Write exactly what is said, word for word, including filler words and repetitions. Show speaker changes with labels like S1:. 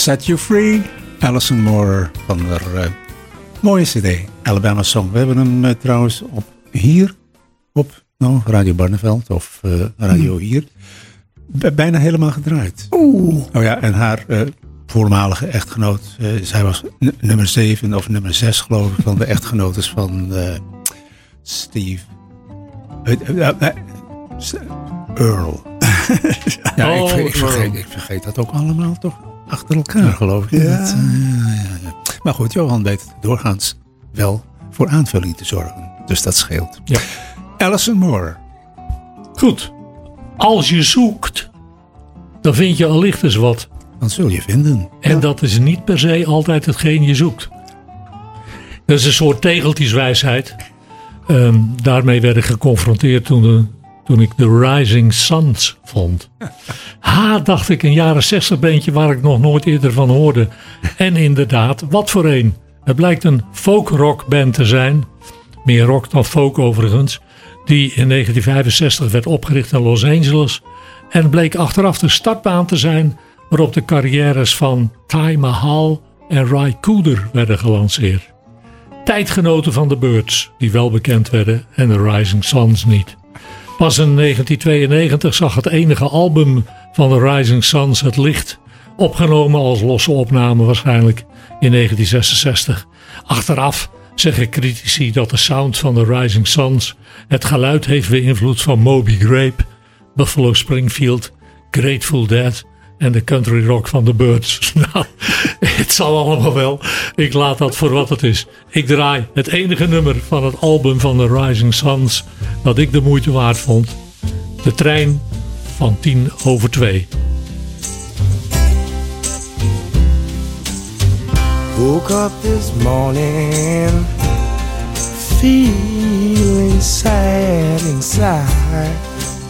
S1: Set You Free, Alison Moore van de uh, mooie cd, Alabama Song. We hebben hem uh, trouwens op hier, op nou, Radio Barneveld of uh, Radio hmm. hier, b- bijna helemaal gedraaid.
S2: Oeh.
S1: Oh ja, en haar uh, voormalige echtgenoot, uh, zij was n- nummer zeven of nummer zes geloof ik, van de echtgenotes van uh, Steve uh, uh, uh, Earl. ja,
S2: oh,
S1: ik, ik, vergeet, ik vergeet dat ook allemaal toch achter elkaar, geloof ik.
S2: Ja.
S1: Dat, uh, ja, ja. Maar goed, Johan weet doorgaans wel voor aanvulling te zorgen. Dus dat scheelt.
S2: Ja.
S1: Alison Moore.
S2: Goed. Als je zoekt, dan vind je allicht eens wat.
S1: Dan zul je vinden.
S2: En
S1: ja.
S2: dat is niet per se altijd hetgeen je zoekt. Dat is een soort tegeltjeswijsheid. Um, daarmee werd ik geconfronteerd toen, de, toen ik The Rising Suns vond. Ha, dacht ik, een jaren zestig bandje waar ik nog nooit eerder van hoorde. En inderdaad, wat voor een. Het blijkt een folk-rock-band te zijn. Meer rock dan folk overigens. Die in negentien vijfenzestig werd opgericht in Los Angeles. En bleek achteraf de startbaan te zijn waarop de carrières van Ty Mahal en Ry Cooder werden gelanceerd. Tijdgenoten van de Byrds, die wel bekend werden, en de Rising Suns niet. Pas in negentien tweeënnegentig zag het enige album van de Rising Suns het licht, opgenomen als losse opname waarschijnlijk in negentien zesenzestig. Achteraf zeggen critici dat de sound van de Rising Suns het geluid heeft beïnvloed van Moby Grape, Buffalo Springfield, Grateful Dead en de country rock van de Byrds. Nou, het zal allemaal wel. Ik laat dat voor wat het is. Ik draai het enige nummer van het album van de Rising Suns dat ik de moeite waard vond. De trein van tien over twee.
S3: Woke up this morning feeling